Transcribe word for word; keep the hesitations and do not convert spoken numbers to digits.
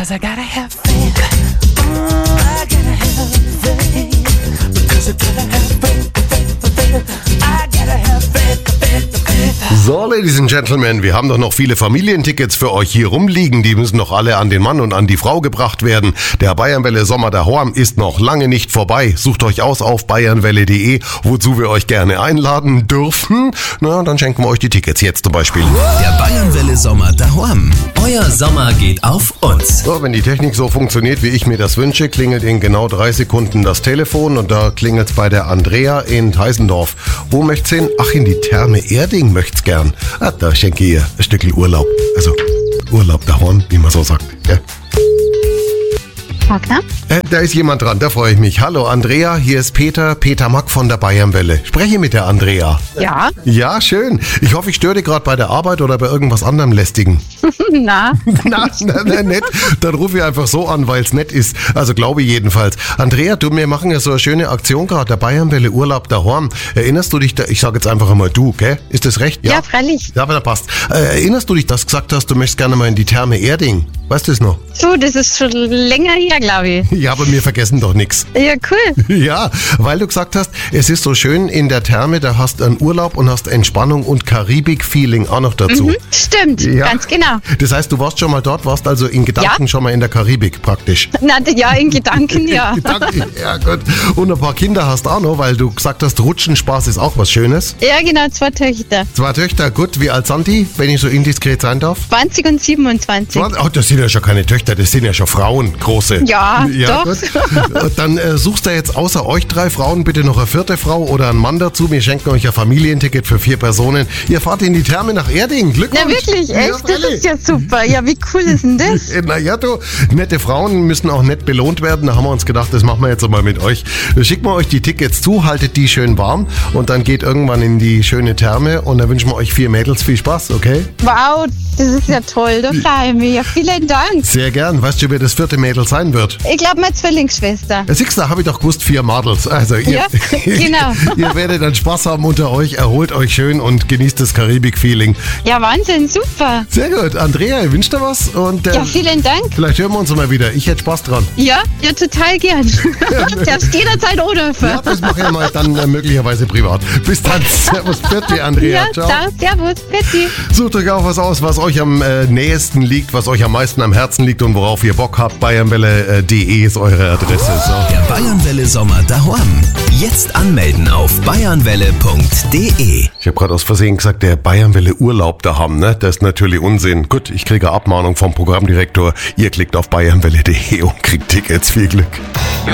Because I gotta have faith. Mm, I gotta have faith. Because I gotta have faith, faith, faith. I gotta have faith, faith, faith. So, Ladies and Gentlemen, wir haben doch noch viele Familientickets für euch hier rumliegen. Die müssen noch alle an den Mann und an die Frau gebracht werden. Der Bayernwelle Sommer daheim ist noch lange nicht vorbei. Sucht euch aus auf bayernwelle punkt de, wozu wir euch gerne einladen dürfen. Na, dann schenken wir euch die Tickets jetzt zum Beispiel. Der Bayernwelle Sommer daheim. Euer Sommer geht auf uns. So, wenn die Technik so funktioniert, wie ich mir das wünsche, klingelt in genau drei Sekunden das Telefon und da klingelt's bei der Andrea in Teisendorf. Wo möcht's hin? Ach, in die Therme Erding möcht's gern. Ah, da schenke ich ihr ein Stückchen Urlaub. Also Urlaub daheim, wie man so sagt. Ja. Wagner? Äh, da ist jemand dran, da freue ich mich. Hallo Andrea, hier ist Peter, Peter Mack von der Bayernwelle. Spreche mit der Andrea. Ja. Ja, schön. Ich hoffe, ich störe dich gerade bei der Arbeit oder bei irgendwas anderem Lästigen. Na. Na, na, na, nett. Dann rufe ich einfach so an, weil es nett ist. Also glaube ich jedenfalls. Andrea, du, wir machen ja so eine schöne Aktion gerade, der Bayernwelle Urlaub daheim. Erinnerst du dich, da, ich sage jetzt einfach einmal du, gell? Ist das recht? Ja, freilich. Ja, aber da passt. Äh, erinnerst du dich, dass du gesagt hast, du möchtest gerne mal in die Therme Erding? Weißt du das noch? So, das ist schon länger her, glaube ich. Ja, aber wir vergessen doch nichts. Ja, cool. Ja, weil du gesagt hast, es ist so schön in der Therme, da hast du einen Urlaub und hast Entspannung und Karibik-Feeling auch noch dazu. Mhm, stimmt, Ja. ganz genau. Das heißt, du warst schon mal dort, warst also in Gedanken Ja. schon mal in der Karibik praktisch. Na, ja, in Gedanken, ja. Gedanken, ja gut. Und ein paar Kinder hast du auch noch, weil du gesagt hast, Rutschenspaß ist auch was Schönes. Ja, genau, zwei Töchter. Zwei Töchter, gut, wie alt sind die, wenn ich so indiskret sein darf? zwanzig und siebenundzwanzig. Oh, das sind ja schon keine Töchter, das sind ja schon Frauen, große. Ja, doch. Gut. Dann äh, suchst du jetzt außer euch drei Frauen bitte noch eine vierte Frau oder einen Mann dazu. Wir schenken euch ein Familienticket für vier Personen. Ihr fahrt in die Therme nach Erding. Glückwunsch. Na, wirklich, Ja, echt? Das freilich. ist ja super. Ja, wie cool ist denn das? Naja, du, nette Frauen müssen auch nett belohnt werden. Da haben wir uns gedacht, das machen wir jetzt mal mit euch. Schicken wir euch die Tickets zu, haltet die schön warm und dann geht irgendwann in die schöne Therme und dann wünschen wir euch vier Mädels viel Spaß, okay? Wow, das ist ja toll. Da freue ich mich. Ja, vielen Dank. Sehr gern. Weißt du, wer das vierte Mädel sein wird? Ich glaube, meine Zwillingsschwester. Siehst du, habe ich doch gewusst, vier Madels. Also ihr, Ja, genau. ihr werdet dann Spaß haben unter euch, erholt euch schön und genießt das Karibik-Feeling. Ja, Wahnsinn, super. Sehr gut. Andrea, ich wünsche dir was und äh, Ja, vielen Dank. vielleicht hören wir uns mal wieder. Ich hätte Spaß dran. Ja, ja, total gern. Darfst jederzeit anrufen. Ja, das mache ich mal dann äh, möglicherweise privat. Bis dann. Servus, Pfiat, Andrea. Ja, Ciao. ciao, servus, Betty. Sucht euch auch was aus, was euch am äh, nächsten liegt, was euch am meisten am Herzen liegt und worauf ihr Bock habt. bayernwelle punkt de ist eure Adresse. So. Der Bayernwelle Sommer daheim. Jetzt anmelden auf bayernwelle punkt de. Ich habe gerade aus Versehen gesagt, der Bayernwelle Urlaub da haben, ne? Das ist natürlich Unsinn. Gut, ich kriege eine Abmahnung vom Programmdirektor. Ihr klickt auf bayernwelle punkt de und kriegt Tickets. Viel Glück.